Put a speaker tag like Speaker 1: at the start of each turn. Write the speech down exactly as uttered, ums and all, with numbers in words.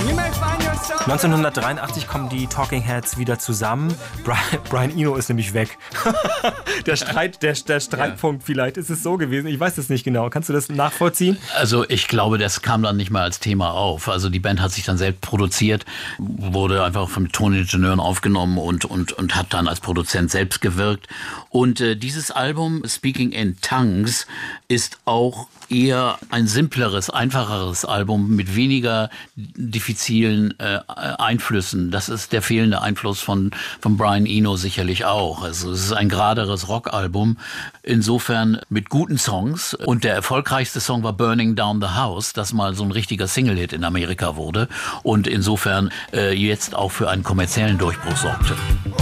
Speaker 1: neunzehnhundertdreiundachtzig kommen die Talking Heads wieder zusammen. Brian, Brian Eno ist nämlich weg. der Streit, der, der Streitpunkt ja. vielleicht ist es so gewesen. Ich weiß es nicht genau. Kannst du das nachvollziehen?
Speaker 2: Also ich glaube, das kam dann nicht mal als Thema auf. Also die Band hat sich dann selbst produziert, wurde einfach von Toningenieuren aufgenommen und, und, und hat dann als Produzent selbst gewirkt. Und äh, dieses Album, Speaking in Tongues, ist auch eher ein simpleres, einfacheres Album mit weniger diffizilen äh, Einflüssen. Das ist der fehlende Einfluss von, von Brian Eno sicherlich auch. Also es ist ein geraderes Rockalbum, insofern mit guten Songs. Und der erfolgreichste Song war Burning Down the House, das mal so ein richtiger Single-Hit in Amerika wurde und insofern äh, jetzt auch für einen kommerziellen Durchbruch sorgte.